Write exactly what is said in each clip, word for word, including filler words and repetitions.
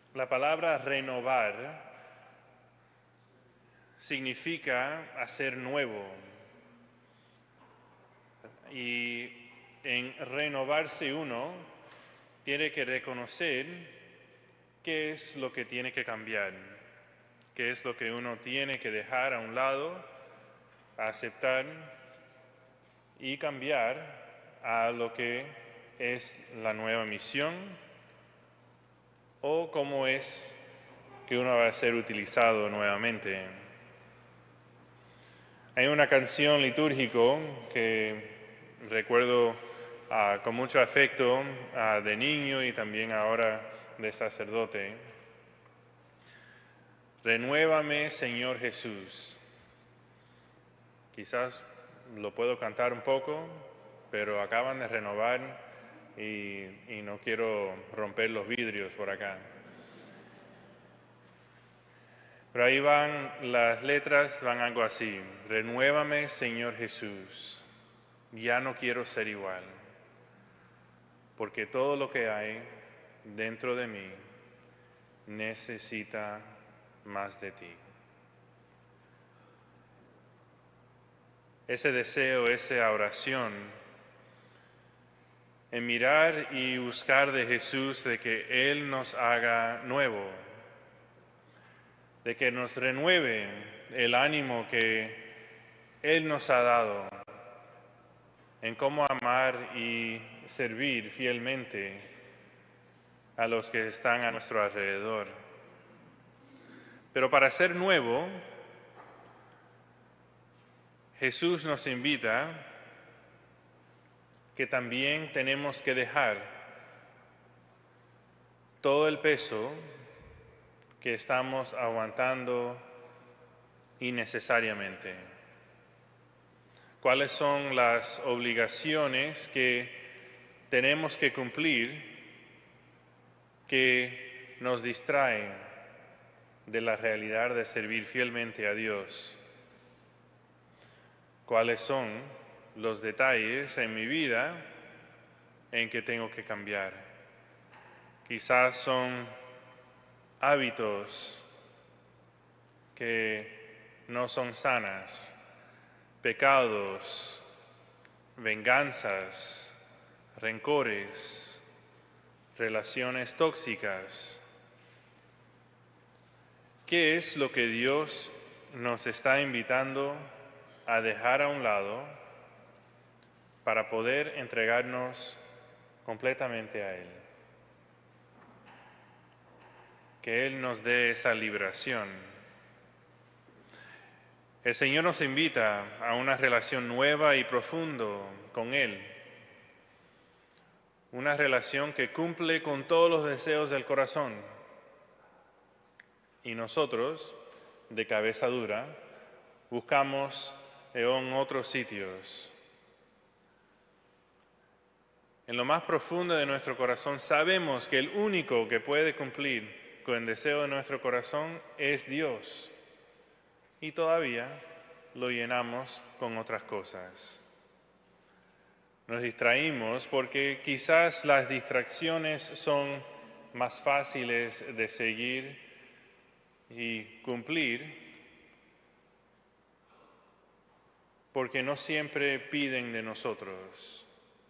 La palabra renovar significa hacer nuevo. Y en renovarse uno tiene que reconocer qué es lo que tiene que cambiar, qué es lo que uno tiene que dejar a un lado, aceptar y cambiar a lo que es la nueva misión o cómo es que uno va a ser utilizado nuevamente. Hay una canción litúrgica que recuerdo uh, con mucho afecto uh, de niño y también ahora de sacerdote. Renuévame, Señor Jesús. Quizás lo puedo cantar un poco, pero acaban de renovar y, y no quiero romper los vidrios por acá. Pero ahí van las letras, van algo así. Renuévame, Señor Jesús. Ya no quiero ser igual, porque todo lo que hay dentro de mí necesita más de ti. Ese deseo, esa oración, en mirar y buscar de Jesús de que Él nos haga nuevo, de que nos renueve el ánimo que Él nos ha dado en cómo amar y servir fielmente a los que están a nuestro alrededor. Pero para ser nuevo, Jesús nos invita que también tenemos que dejar todo el peso que estamos aguantando innecesariamente. ¿Cuáles son las obligaciones que tenemos que cumplir que nos distraen de la realidad de servir fielmente a Dios? ¿Cuáles son los detalles en mi vida en que tengo que cambiar? Quizás son hábitos que no son sanas, pecados, venganzas, rencores, relaciones tóxicas. ¿Qué es lo que Dios nos está invitando a dejar a un lado para poder entregarnos completamente a Él? Que Él nos dé esa liberación. El Señor nos invita a una relación nueva y profunda con Él. Una relación que cumple con todos los deseos del corazón. Y nosotros, de cabeza dura, buscamos en otros sitios. En lo más profundo de nuestro corazón sabemos que el único que puede cumplir con el deseo de nuestro corazón es Dios. Y todavía lo llenamos con otras cosas. Nos distraímos porque quizás las distracciones son más fáciles de seguir y cumplir, porque no siempre piden de nosotros.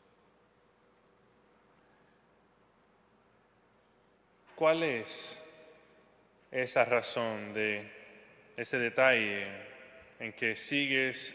¿Cuál es esa razón de ese detalle en que sigues